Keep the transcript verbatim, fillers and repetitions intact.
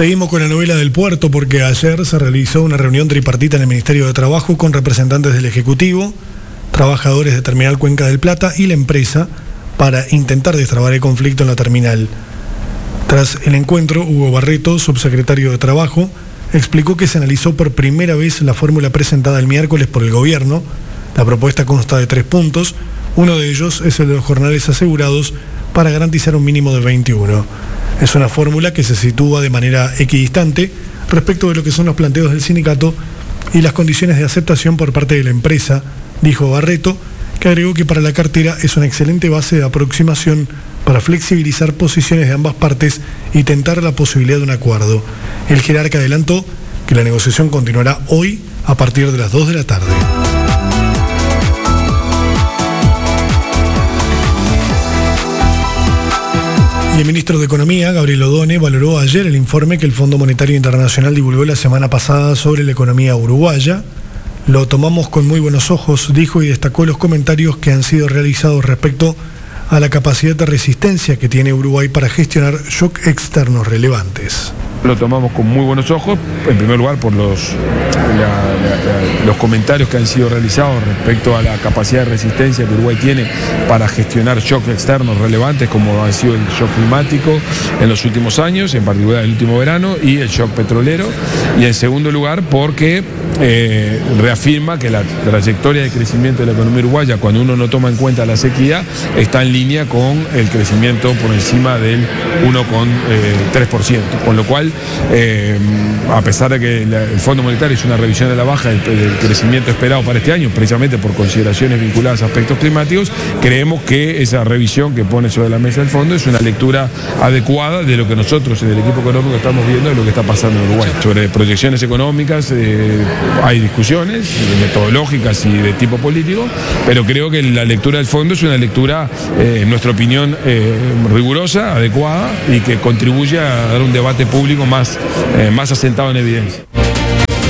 Seguimos con la novela del puerto porque ayer se realizó una reunión tripartita en el Ministerio de Trabajo con representantes del Ejecutivo, trabajadores de Terminal Cuenca del Plata y la empresa para intentar destrabar el conflicto en la terminal. Tras el encuentro, Hugo Barreto, subsecretario de Trabajo, explicó que se analizó por primera vez la fórmula presentada el miércoles por el gobierno. La propuesta consta de tres puntos. Uno de ellos es el de los jornales asegurados para garantizar un mínimo de veintiuno. Es una fórmula que se sitúa de manera equidistante respecto de lo que son los planteos del sindicato y las condiciones de aceptación por parte de la empresa, dijo Barreto, que agregó que para la cartera es una excelente base de aproximación para flexibilizar posiciones de ambas partes y tentar la posibilidad de un acuerdo. El jerarca adelantó que la negociación continuará hoy a partir de las dos de la tarde. Y el ministro de Economía, Gabriel Odone, valoró ayer el informe que el Fondo Monetario Internacional divulgó la semana pasada sobre la economía uruguaya. Lo tomamos con muy buenos ojos, dijo, y destacó los comentarios que han sido realizados respecto a la capacidad de resistencia que tiene Uruguay para gestionar shock externos relevantes. Lo tomamos con muy buenos ojos, en primer lugar por los, la, la, los comentarios que han sido realizados respecto a la capacidad de resistencia que Uruguay tiene para gestionar shocks externos relevantes como ha sido el shock climático en los últimos años, en particular el último verano, y el shock petrolero. Y en segundo lugar porque eh, reafirma que la trayectoria de crecimiento de la economía uruguaya, cuando uno no toma en cuenta la sequía, está en línea con el crecimiento por encima del uno coma tres por ciento, con lo cual Eh, a pesar de que la, el Fondo Monetario hizo una revisión de la baja del, del crecimiento esperado para este año, precisamente por consideraciones vinculadas a aspectos climáticos, creemos que esa revisión que pone sobre la mesa el Fondo es una lectura adecuada de lo que nosotros en el equipo económico estamos viendo de lo que está pasando en Uruguay. Sobre proyecciones económicas eh, hay discusiones metodológicas y de tipo político, pero creo que la lectura del Fondo es una lectura, eh, en nuestra opinión, eh, rigurosa, adecuada y que contribuye a dar un debate público más, eh, más asentado en evidencia.